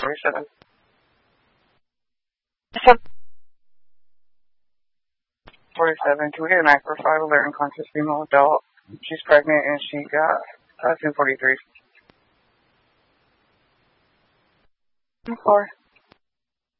47. 47. Can we get an I-45 alert unconscious female adult? She's pregnant and she got 243. 4.